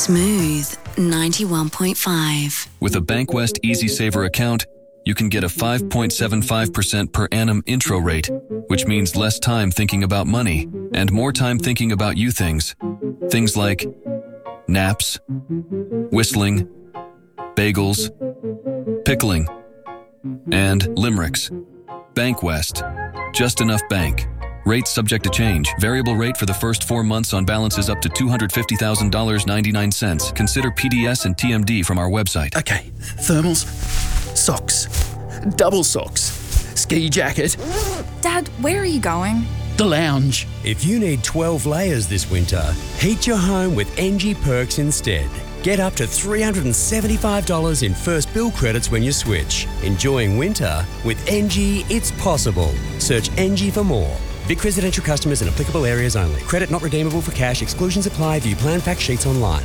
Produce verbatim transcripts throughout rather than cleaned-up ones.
Smooth ninety-one point five. With a Bankwest Easy Saver account, you can get a five point seven five percent per annum intro rate, which means less time thinking about money and more time thinking about you things. Things like naps, whistling, bagels, pickling, and limericks. Bankwest. Just enough bank. Rates subject to change. Variable rate for the first four months on balances up to two hundred fifty thousand dollars and ninety-nine cents. Consider P D S and T M D from our website. Okay, thermals, socks, double socks, ski jacket. Dad, where are you going? The lounge. If you need twelve layers this winter, heat your home with N G Perks instead. Get up to three hundred seventy-five dollars in first bill credits when you switch. Enjoying winter with N G, it's possible. Search N G for more. Vic residential customers in applicable areas only. Credit not redeemable for cash. Exclusions apply. View plan fact sheets online.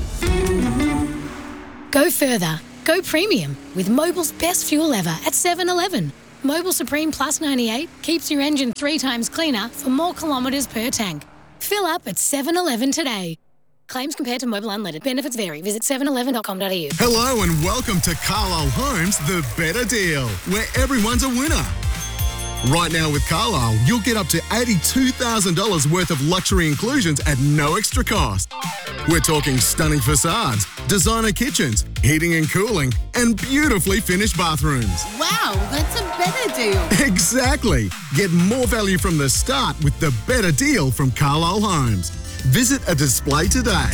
Go further. Go premium with Mobil's best fuel ever at seven eleven. Mobil Supreme Plus ninety-eight keeps your engine three times cleaner for more kilometres per tank. Fill up at seven eleven today. Claims compared to Mobil Unleaded. Benefits vary. Visit seven eleven dot com dot a u. Hello and welcome to Carlisle Homes, the better deal, where everyone's a winner. Right now with Carlisle, you'll get up to eighty-two thousand dollars worth of luxury inclusions at no extra cost. We're talking stunning facades, designer kitchens, heating and cooling, and beautifully finished bathrooms. Wow, that's a better deal. Exactly. Get more value from the start with the better deal from Carlisle Homes. Visit a display today.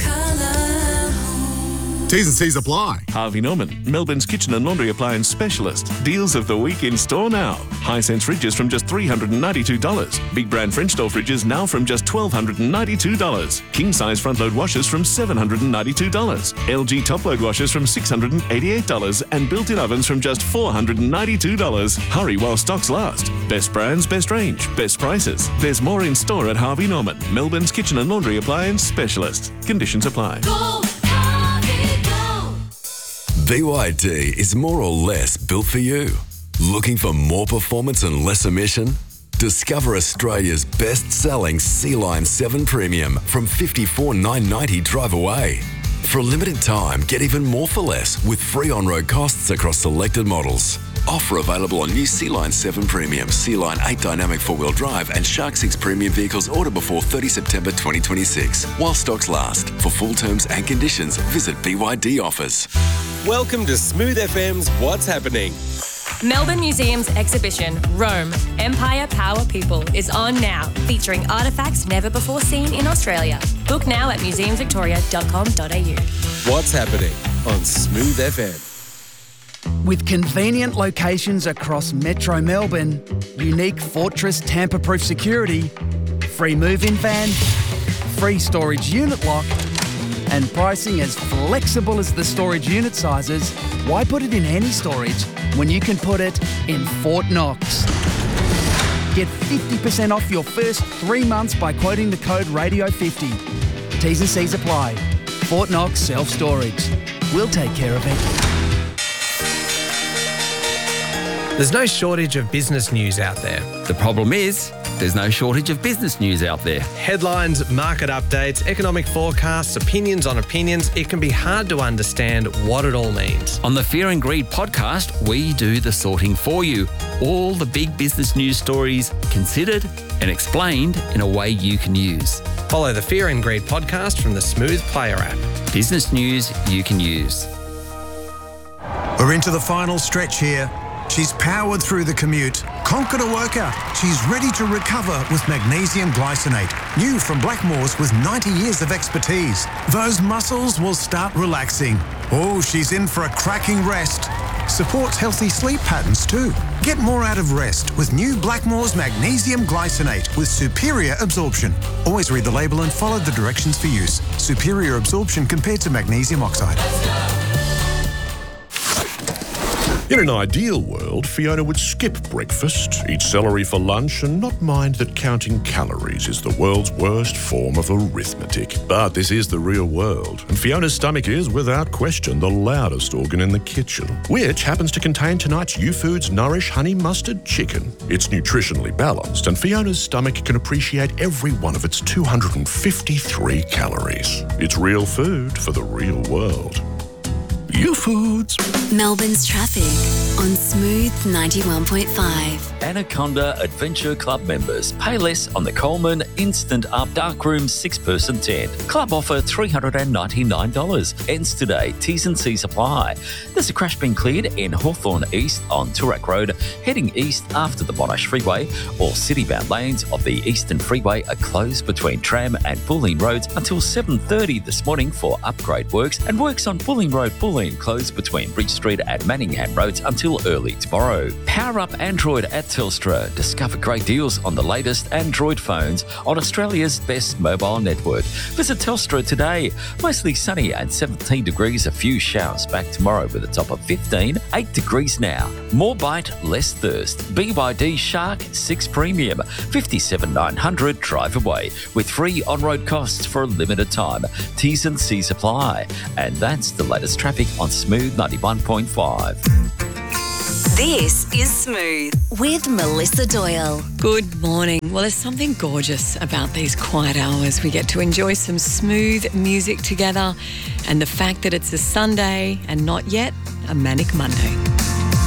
T's and C's apply. Harvey Norman, Melbourne's kitchen and laundry appliance specialist. Deals of the week in store now. Hisense fridges from just three hundred ninety-two dollars. Big brand French door fridges now from just one thousand two hundred ninety-two dollars. King size front load washers from seven hundred ninety-two dollars. L G top load washers from six hundred eighty-eight dollars. And built-in ovens from just four hundred ninety-two dollars. Hurry while stocks last. Best brands, best range, best prices. There's more in store at Harvey Norman, Melbourne's kitchen and laundry appliance specialist. Conditions apply. Go, Harvey, go. B Y D is more or less built for you. Looking for more performance and less emission? Discover Australia's best-selling Sea-Line seven Premium from fifty-four thousand nine hundred ninety dollars drive away. For a limited time, get even more for less with free on-road costs across selected models. Offer available on new Sea-Line seven Premium, Sea-Line eight Dynamic four-wheel drive and Shark six Premium vehicles order before thirtieth September twenty twenty-six. While stocks last. For full terms and conditions, visit B Y D Offers. Welcome to Smooth F M's What's Happening. Melbourne Museum's exhibition, Rome, Empire, Power, People, is on now, featuring artefacts never before seen in Australia. Book now at museums victoria dot com dot a u. What's Happening on Smooth F M. With convenient locations across Metro Melbourne, unique Fortress tamper-proof security, free move-in van, free storage unit lock, and pricing as flexible as the storage unit sizes, why put it in any storage when you can put it in Fort Knox? Get fifty percent off your first three months by quoting the code radio fifty. T's and C's apply. Fort Knox Self-Storage. We'll take care of it. There's no shortage of business news out there. The problem is, there's no shortage of business news out there. Headlines, market updates, economic forecasts, opinions on opinions. It can be hard to understand what it all means. On the Fear and Greed podcast, we do the sorting for you. All the big business news stories considered and explained in a way you can use. Follow the Fear and Greed podcast from the Smooth Player app. Business news you can use. We're into the final stretch here. She's powered through the commute, conquered a workout. She's ready to recover with magnesium glycinate. New from Blackmores with ninety years of expertise. Those muscles will start relaxing. Oh, she's in for a cracking rest. Supports healthy sleep patterns too. Get more out of rest with new Blackmores magnesium glycinate with superior absorption. Always read the label and follow the directions for use. Superior absorption compared to magnesium oxide. In an ideal world, Fiona would skip breakfast, eat celery for lunch, and not mind that counting calories is the world's worst form of arithmetic. But this is the real world, and Fiona's stomach is, without question, the loudest organ in the kitchen, which happens to contain tonight's U-Foods Nourish Honey Mustard Chicken. It's nutritionally balanced, and Fiona's stomach can appreciate every one of its two hundred fifty-three calories. It's real food for the real world. U-Foods. Melbourne's traffic on Smooth ninety-one point five. Anaconda Adventure Club members pay less on the Coleman Instant Up Darkroom six-person tent. Club offer three hundred ninety-nine dollars. Ends today. T's and C's apply. There's a crash being cleared in Hawthorne East on Toorak Road, heading east after the Monash Freeway. All city-bound lanes of the Eastern Freeway are closed between Tram and Bulleen Roads until seven thirty this morning for upgrade works, and works on Bulleen Road, Bulleen closed between Bridge Street and Manningham Roads until early tomorrow. Power up Android at Telstra. Discover great deals on the latest Android phones on Australia's best mobile network. Visit Telstra today. Mostly sunny and seventeen degrees. A few showers back tomorrow with a top of fifteen. eight degrees now. More bite, less thirst. B Y D Shark six Premium. fifty-seven nine hundred drive away with free on-road costs for a limited time. T's and C's apply. And that's the latest traffic on Smooth ninety-one point five. This is Smooth with Melissa Doyle. Good morning. Well, there's something gorgeous about these quiet hours. We get to enjoy some smooth music together, and the fact that it's a Sunday and not yet a manic Monday.